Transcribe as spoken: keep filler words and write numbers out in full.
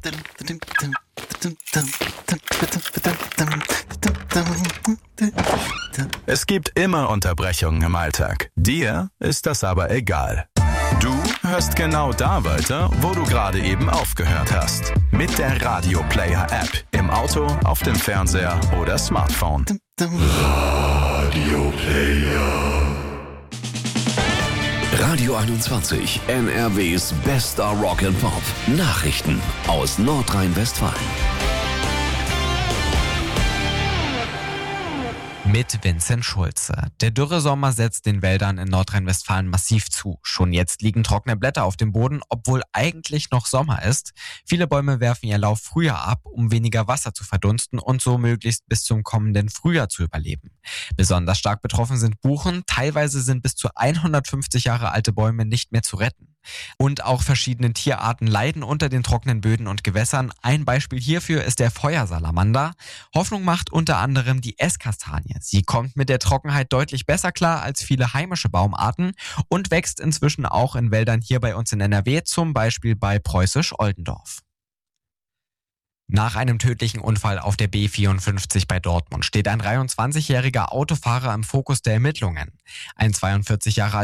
Es gibt immer Unterbrechungen im Alltag. Dir ist das aber egal. Du hörst genau da weiter, wo du gerade eben aufgehört hast. Mit der Radio Player App. Im Auto, auf dem Fernseher oder Smartphone. Radio Player. Radio einundzwanzig, N R Ws bester Rock and Pop. Nachrichten aus Nordrhein-Westfalen. Mit Vincent Schulze. Der Dürresommer setzt den Wäldern in Nordrhein-Westfalen massiv zu. Schon jetzt liegen trockene Blätter auf dem Boden, obwohl eigentlich noch Sommer ist. Viele Bäume werfen ihr Laub früher ab, um weniger Wasser zu verdunsten und so möglichst bis zum kommenden Frühjahr zu überleben. Besonders stark betroffen sind Buchen. Teilweise sind bis zu hundertfünfzig Jahre alte Bäume nicht mehr zu retten. Und auch verschiedene Tierarten leiden unter den trockenen Böden und Gewässern. Ein Beispiel hierfür ist der Feuersalamander. Hoffnung macht unter anderem die Esskastanie. Sie kommt mit der Trockenheit deutlich besser klar als viele heimische Baumarten und wächst inzwischen auch in Wäldern hier bei uns in N R W, zum Beispiel bei Preußisch-Oldendorf. Nach einem tödlichen Unfall auf der B vierundfünfzig bei Dortmund steht ein dreiundzwanzigjähriger Autofahrer im Fokus der Ermittlungen. Ein zweiundvierzig Jahre